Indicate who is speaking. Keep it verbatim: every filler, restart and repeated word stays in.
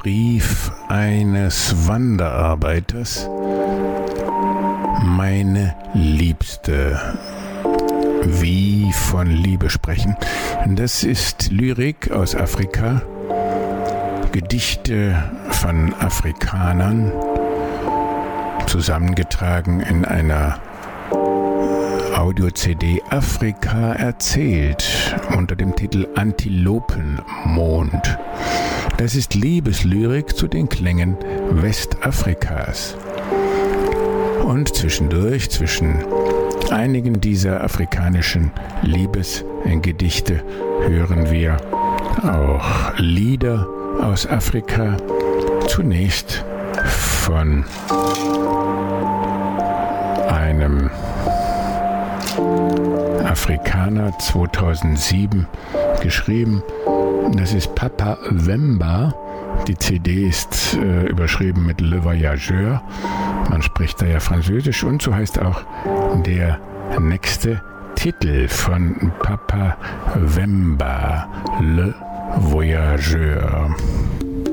Speaker 1: Brief eines Wanderarbeiters. Meine Liebste. Wie von Liebe sprechen. Das ist Lyrik aus Afrika, Gedichte von Afrikanern, zusammengetragen in einer Audio-C D Afrika erzählt unter dem Titel Antilopenmond. Das ist Liebeslyrik zu den Klängen Westafrikas. Und zwischendurch, zwischen einigen dieser afrikanischen Liebesgedichte, hören wir auch Lieder aus Afrika. Zunächst von einem Afrikaner zweitausendsieben geschrieben. Das ist Papa Wemba. Die C D ist äh, überschrieben mit Le Voyageur. Man spricht da ja Französisch und so heißt auch der nächste Titel von Papa Wemba, Le Voyageur.